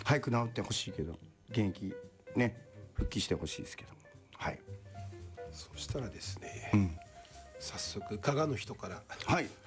早く治ってほしいけど現役ね復帰してほしいですけども、はい、 そしたらですね、 うん、 早速加賀の人からはい、